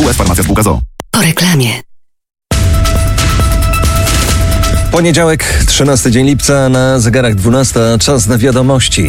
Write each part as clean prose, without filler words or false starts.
WS Farmacja Spółka z o.o. Po reklamie. Poniedziałek, 13 dzień lipca, na zegarach 12, czas na wiadomości.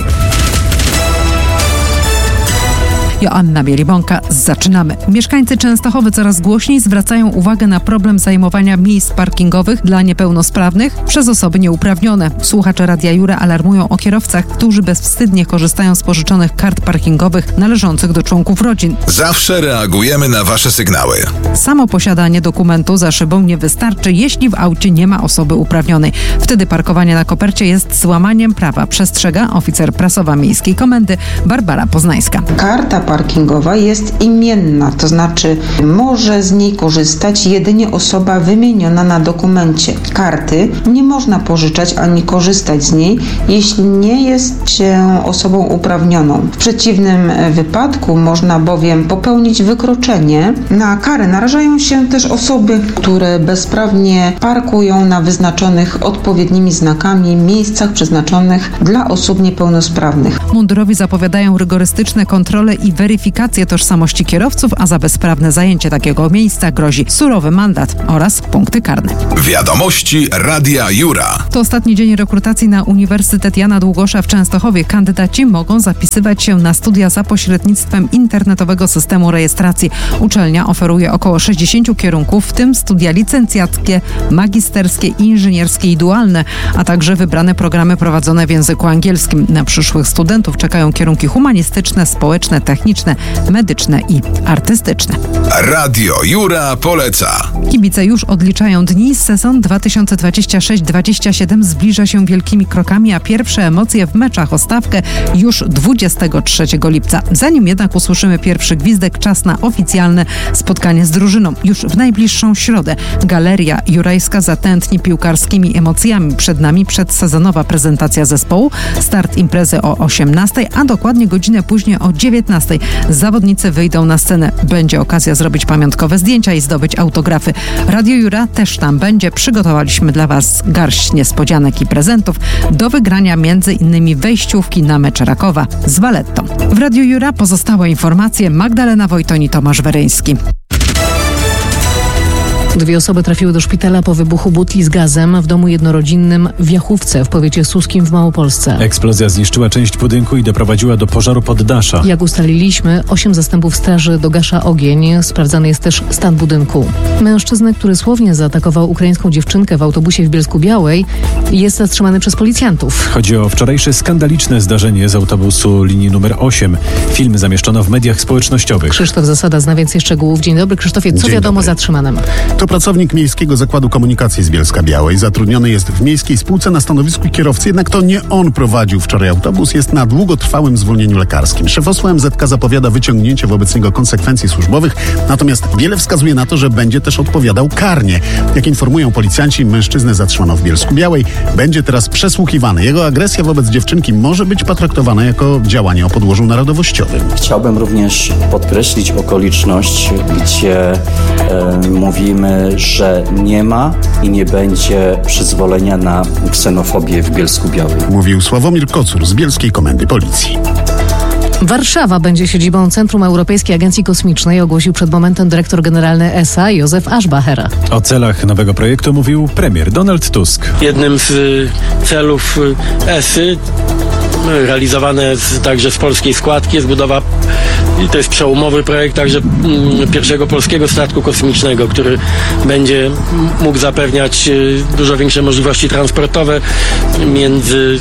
Joanna Bielibonka, zaczynamy. Mieszkańcy Częstochowy coraz głośniej zwracają uwagę na problem zajmowania miejsc parkingowych dla niepełnosprawnych przez osoby nieuprawnione. Słuchacze Radia Jura alarmują o kierowcach, którzy bezwstydnie korzystają z pożyczonych kart parkingowych należących do członków rodzin. Zawsze reagujemy na Wasze sygnały. Samo posiadanie dokumentu za szybą nie wystarczy, jeśli w aucie nie ma osoby uprawnionej. Wtedy parkowanie na kopercie jest złamaniem prawa, przestrzega oficer prasowa Miejskiej Komendy Barbara Poznańska. Karta parkingowa jest imienna, to znaczy może z niej korzystać jedynie osoba wymieniona na dokumencie. Karty nie można pożyczać ani korzystać z niej, jeśli nie jest się osobą uprawnioną. W przeciwnym wypadku można bowiem popełnić wykroczenie. Na karę narażają się też osoby, które bezprawnie parkują na wyznaczonych odpowiednimi znakami miejscach przeznaczonych dla osób niepełnosprawnych. Mundurowi zapowiadają rygorystyczne kontrole i weryfikację tożsamości kierowców, a za bezprawne zajęcie takiego miejsca grozi surowy mandat oraz punkty karne. Wiadomości Radia Jura. To ostatni dzień rekrutacji na Uniwersytet Jana Długosza w Częstochowie. Kandydaci mogą zapisywać się na studia za pośrednictwem internetowego systemu rejestracji. Uczelnia oferuje około 60 kierunków, w tym studia licencjackie, magisterskie, inżynierskie i dualne, a także wybrane programy prowadzone w języku angielskim. Na przyszłych studentów czekają kierunki humanistyczne, społeczne, techniczne, medyczne i artystyczne. Radio Jura poleca. Kibice już odliczają dni. Sezon 2026-27 zbliża się wielkimi krokami, a pierwsze emocje w meczach o stawkę już 23 lipca. Zanim jednak usłyszymy pierwszy gwizdek, czas na oficjalne spotkanie z drużyną. Już w najbliższą środę Galeria Jurajska zatętni piłkarskimi emocjami. Przed nami przedsezonowa prezentacja zespołu, start imprezy o 18, a dokładnie godzinę później o 19. Zawodnicy wyjdą na scenę. Będzie okazja zrobić pamiątkowe zdjęcia i zdobyć autografy. Radio Jura też tam będzie. Przygotowaliśmy dla Was garść niespodzianek i prezentów do wygrania, m.in. wejściówki na mecz Rakowa z Valettą. W Radio Jura pozostałe informacje. Magdalena Wojtoń i Tomasz Weryński. 2 osoby trafiły do szpitala po wybuchu butli z gazem w domu jednorodzinnym w Jachówce w powiecie suskim w Małopolsce. Eksplozja zniszczyła część budynku i doprowadziła do pożaru poddasza. Jak ustaliliśmy, 8 zastępów straży dogasza ogień. Sprawdzany jest też stan budynku. Mężczyzna, który słownie zaatakował ukraińską dziewczynkę w autobusie w Bielsku-Białej, jest zatrzymany przez policjantów. Chodzi o wczorajsze skandaliczne zdarzenie z autobusu linii numer 8. Film zamieszczono w mediach społecznościowych. Krzysztof Zasada zna więcej szczegółów. Dzień dobry, Krzysztofie. Co wiadomo o zatrzymanym? To pracownik Miejskiego Zakładu Komunikacji z Bielska-Białej. Zatrudniony jest w miejskiej spółce na stanowisku kierowcy, jednak to nie on prowadził wczoraj autobus. Jest na długotrwałym zwolnieniu lekarskim. Szefostwo MZK zapowiada wyciągnięcie wobec niego konsekwencji służbowych, natomiast wiele wskazuje na to, że będzie też odpowiadał karnie. Jak informują policjanci, mężczyznę zatrzymano w Bielsku-Białej. Będzie teraz przesłuchiwany. Jego agresja wobec dziewczynki może być potraktowana jako działanie o podłożu narodowościowym. Chciałbym również podkreślić okoliczność, gdzie mówimy, że nie ma i nie będzie przyzwolenia na ksenofobię w Bielsku-Białej. Mówił Sławomir Kocur z Bielskiej Komendy Policji. Warszawa będzie siedzibą Centrum Europejskiej Agencji Kosmicznej, ogłosił przed momentem dyrektor generalny ESA Józef Aschbacher. O celach nowego projektu mówił premier Donald Tusk. Jednym z celów ESY realizowane także z polskiej składki jest budowa, i to jest przełomowy projekt, także pierwszego polskiego statku kosmicznego, który będzie mógł zapewniać dużo większe możliwości transportowe między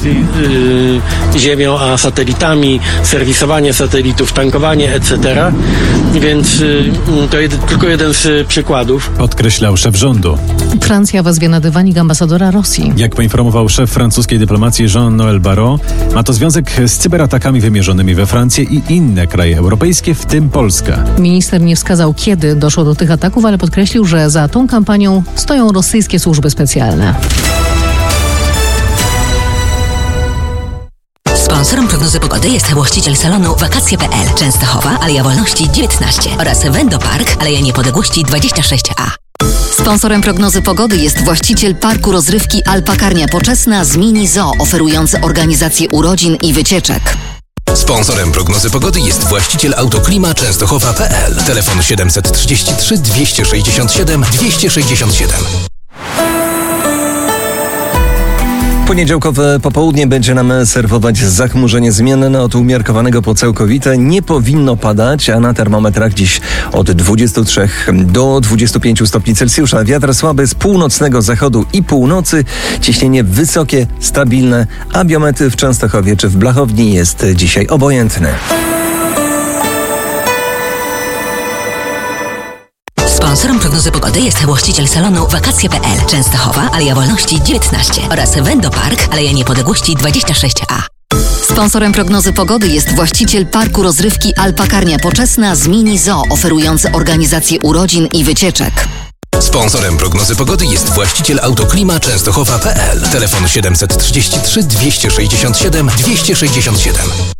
Ziemią a satelitami, serwisowanie satelitów, tankowanie, etc. Więc to tylko jeden z przykładów. Podkreślał szef rządu. Francja wezwie na dywanik ambasadora Rosji. Jak poinformował szef francuskiej dyplomacji Jean-Noël Barrot, ma to związek z cyberatakami wymierzonymi we Francję i inne kraje europejskie, w tym Polska. Minister nie wskazał, kiedy doszło do tych ataków, ale podkreślił, że za tą kampanią stoją rosyjskie służby specjalne. Sponsorem prognozy pogody jest właściciel salonu Wakacje.pl, Częstochowa, Aleja Wolności 19 oraz Wendopark, Aleja Niepodległości 26A. Sponsorem prognozy pogody jest właściciel parku rozrywki Alpakarnia Poczesna z Mini Zoo, oferujący organizację urodzin i wycieczek. Sponsorem prognozy pogody jest właściciel Autoklima Częstochowa.pl. Telefon 733 267 267. Poniedziałkowe popołudnie będzie nam serwować zachmurzenie zmienne od umiarkowanego po całkowite. Nie powinno padać, a na termometrach dziś od 23 do 25 stopni Celsjusza. Wiatr słaby z północnego zachodu i północy. Ciśnienie wysokie, stabilne, a biometr w Częstochowie czy w Blachowni jest dzisiaj obojętny. Sponsorem prognozy pogody jest właściciel salonu Wakacje.pl, Częstochowa, Aleja Wolności 19 oraz Wendopark, Aleja Niepodległości 26A. Sponsorem prognozy pogody jest właściciel parku rozrywki Alpakarnia Poczesna z Mini Zoo, oferujący organizację urodzin i wycieczek. Sponsorem prognozy pogody jest właściciel Autoklima Częstochowa.pl. Telefon 733 267 267.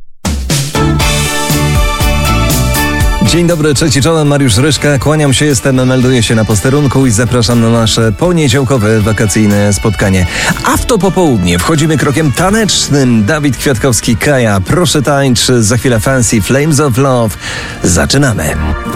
Dzień dobry, trzeci czołem, Mariusz Ryszka, kłaniam się, melduję się na posterunku i zapraszam na nasze poniedziałkowe wakacyjne spotkanie. A w to popołudnie wchodzimy krokiem tanecznym. Dawid Kwiatkowski, Kaja, proszę tańcz, za chwilę Fancy, Flames of Love. Zaczynamy.